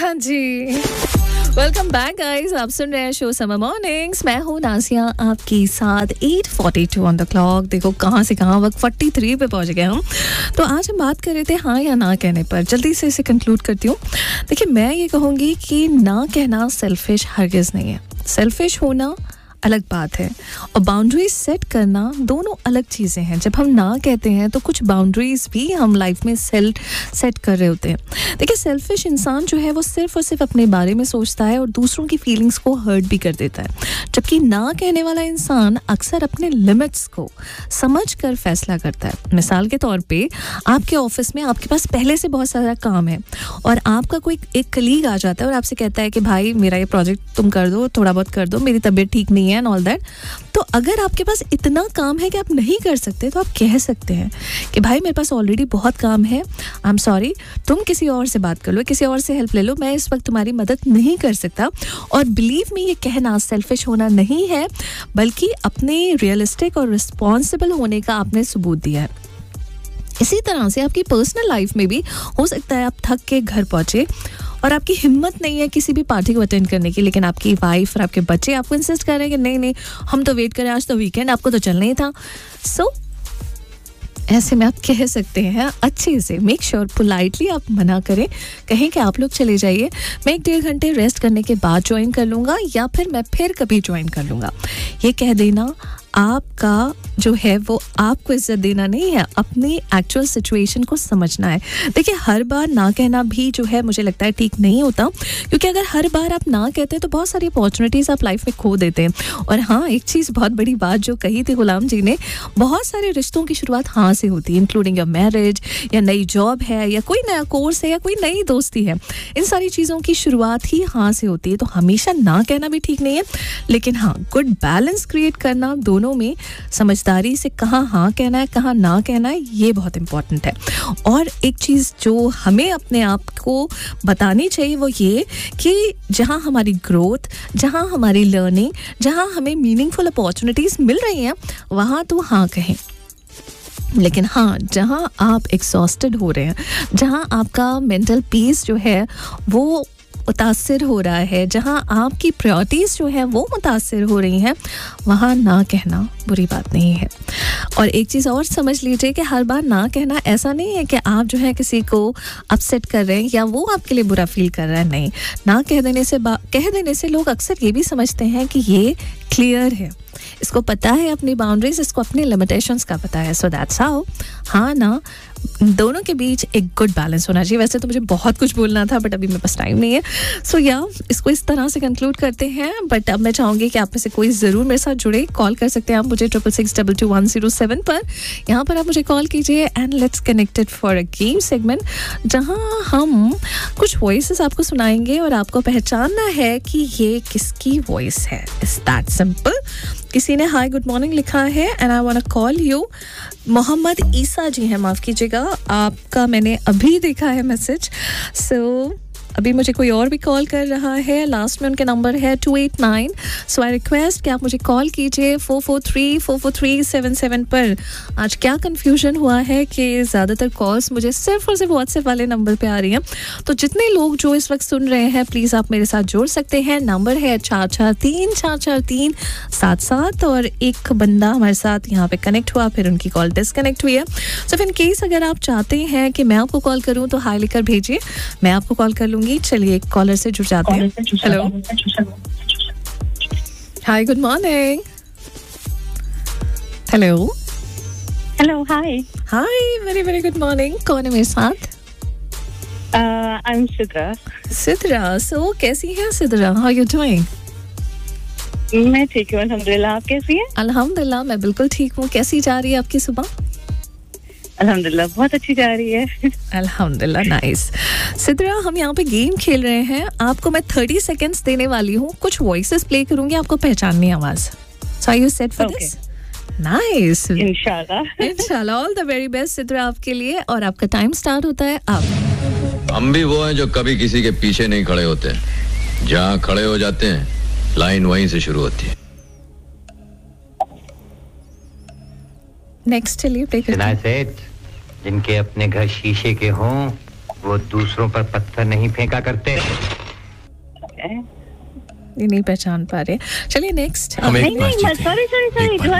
हाँ जी, welcome back guys. आप सुन रहे हैं शो समर मॉर्निंग्स। मैं हूँ नासिया आपके साथ। 8:42 ऑन द क्लॉक। देखो कहाँ से कहाँ वक्त 43 पे पहुँच गए हम। तो आज हम बात कर रहे थे हाँ या ना कहने पर। जल्दी से इसे कंक्लूड करती हूँ। देखिए, मैं ये कहूँगी कि ना कहना सेल्फिश हरगिज़ नहीं है। सेल्फिश होना अलग बात है और बाउंड्रीज सेट करना दोनों अलग चीज़ें हैं। जब हम ना कहते हैं तो कुछ बाउंड्रीज भी हम लाइफ में सेट कर रहे होते हैं। देखिए, सेल्फिश इंसान जो है वो सिर्फ और सिर्फ अपने बारे में सोचता है और दूसरों की फीलिंग्स को हर्ट भी कर देता है। जबकि ना कहने वाला इंसान अक्सर अपने लिमिट्स को समझ कर फैसला करता है। मिसाल के तौर पे आपके ऑफिस में आपके पास पहले से बहुत सारा काम है और आपका कोई एक कलीग आ जाता है और आपसे कहता है कि भाई मेरा ये प्रोजेक्ट तुम कर दो, थोड़ा बहुत कर दो, मेरी तबीयत ठीक नहीं है एंड ऑल दैट। तो अगर आपके पास इतना काम है कि आप नहीं कर सकते तो आप कह सकते हैं कि भाई मेरे पास ऑलरेडी बहुत काम है, आई एम सॉरी, तुम किसी और से बात कर लो, किसी और से हेल्प ले लो, मैं इस वक्त तुम्हारी मदद नहीं कर सकता। और बिलीव मी, ये कहना सेल्फिश होना नहीं है बल्कि अपने रियलिस्टिक और रिस्पॉन्सिबल होने का आपने सबूत दिया है। इसी तरह से आपकी पर्सनल लाइफ में भी हो सकता है आप थक के घर पहुंचे और आपकी हिम्मत नहीं है किसी भी पार्टी को अटेंड करने की, लेकिन आपकी वाइफ और आपके बच्चे आपको इंसिस्ट कर रहे हैं कि नहीं नहीं हम तो वेट करें, आज तो वीकेंड, आपको तो चलना ही था। सो ऐसे में आप कह सकते हैं अच्छे से, मेक श्योर पोलाइटली आप मना करें, कहें कि आप लोग चले जाइए, मैं 1-1.5 घंटे रेस्ट करने के बाद ज्वाइन कर लूँगा या फिर मैं फिर कभी ज्वाइन कर लूँगा। ये कह देना आपका जो है वो आपको इज्जत देना नहीं है, अपनी एक्चुअल सिचुएशन को समझना है। देखिए, हर बार ना कहना भी जो है मुझे लगता है ठीक नहीं होता, क्योंकि अगर हर बार आप ना कहते हैं तो बहुत सारी अपॉर्चुनिटीज़ आप लाइफ में खो देते हैं। और हाँ, एक चीज़ बहुत बड़ी बात जो कही थी गुलाम जी ने, बहुत सारे रिश्तों की शुरुआत हाँ से होती है, इंक्लूडिंग योर मैरिज या नई जॉब है या कोई नया कोर्स है या कोई नई दोस्ती है। इन सारी चीज़ों की शुरुआत ही हाँ से होती है। तो हमेशा ना कहना भी ठीक नहीं है, लेकिन हाँ, गुड बैलेंस क्रिएट करना, दोनों में समझदारी से कहाँ हाँ कहना है कहाँ ना कहना है, ये बहुत इंपॉर्टेंट है। और एक चीज़ जो हमें अपने आप को बतानी चाहिए वो ये कि जहाँ हमारी ग्रोथ, जहाँ हमारी लर्निंग, जहाँ हमें मीनिंगफुल अपॉर्चुनिटीज़ मिल रही हैं वहाँ तो हाँ कहें। लेकिन हाँ, जहाँ आप एग्जॉस्टेड हो रहे हैं, जहाँ आपका मेंटल पीस जो है वो मुतासिर हो रहा है, जहाँ आपकी प्रायोरिटीज़ जो है वो मुतासिर हो रही हैं, वहाँ ना कहना बुरी बात नहीं है। और एक चीज़ और समझ लीजिए कि हर बार ना कहना ऐसा नहीं है कि आप जो है किसी को अपसेट कर रहे हैं या वो आपके लिए बुरा फील कर रहा है। नहीं, ना कह देने से लोग अक्सर ये भी समझते हैं कि ये क्लियर है, इसको पता है अपनी बाउंड्रीज, इसको अपनी लिमिटेशंस का पता है। सो दैट्स हाउ हाँ ना दोनों के बीच एक गुड बैलेंस होना चाहिए। वैसे तो मुझे बहुत कुछ बोलना था बट अभी मेरे पास टाइम नहीं है। सो या इसको इस तरह से कंक्लूड करते हैं। बट अब मैं चाहूँगी कि आप में से कोई ज़रूर मेरे साथ जुड़े। कॉल कर सकते हैं आप मुझे 66622107 पर। यहाँ पर आप मुझे कॉल कीजिए and let's connected for a game segment, जहाँ हम कुछ वॉइसेस आपको सुनाएंगे और आपको पहचानना है कि ये किसकी वॉइस है। It's that simple. किसी ने हाय गुड मॉर्निंग लिखा है and I want to call you. Mohammad ईसा जी हैं, माफ़ कीजिएगा, आपका मैंने अभी देखा है मैसेज। सो अभी मुझे कोई और भी कॉल कर रहा है, लास्ट में उनके नंबर है 289। सो आई रिक्वेस्ट कि आप मुझे कॉल कीजिए 443-443-77 पर। आज क्या कन्फ्यूजन हुआ है कि ज़्यादातर कॉल्स मुझे सिर्फ और सिर्फ व्हाट्सएप वाले नंबर पे आ रही हैं। तो जितने लोग जो इस वक्त सुन रहे हैं प्लीज़ आप मेरे साथ जुड़ सकते हैं। नंबर है 443-443-77 और एक बंदा हमारे साथ यहाँ पे कनेक्ट हुआ, फिर उनकी कॉल डिसकनेक्ट हुई है। सो इन केस अगर आप चाहते हैं कि मैं आपको कॉल करूँ तो हाई लिखकर भेजिए, मैं आपको कॉल कर लूँगी। चलिए एक कॉलर से जुड़ जाते हैं। Hello, hi good morning. Hello hello, हाय हाय, वेरी वेरी गुड मॉर्निंग। कौन है मेरे साथ? I am Sidra. सिद्रा, सो कैसी हैं सिद्रा? How you doing? मैं ठीक हूँ अल्हम्दुलिल्लाह, आप कैसी हैं? अल्हम्दुलिल्लाह मैं बिल्कुल ठीक हूँ। कैसी जा रही है आपकी सुबह? अल्हम्दुलिल्लाह बहुत अच्छी जा रही है। अल्हम्दुलिल्लाह, नाइस। सिद्रा, हम यहाँ पे गेम खेल रहे हैं। आपको मैं 30 सेकेंड्स देने वाली हूँ, कुछ वॉइसेस प्ले करूंगी, आपको पहचाननी है आवाज। सो are you set for this? Nice, इंशाल्लाह। All the very best Sidra आपके लिए। और आपका टाइम स्टार्ट होता है अब। हम भी वो हैं जो कभी किसी के पीछे नहीं खड़े होते, जहाँ खड़े हो जाते हैं लाइन वहीं से शुरू होती है। नेक्स्ट चलिए प्ले करते हैं। जिनके अपने घर शीशे के हों वो दूसरों पर पत्थर नहीं फेंका करते। है। ये नहीं पहचान पा रहे। चलिए नेक्स्ट। हम एक नहीं बार नहीं, जीते हैं। सॉरी एक बार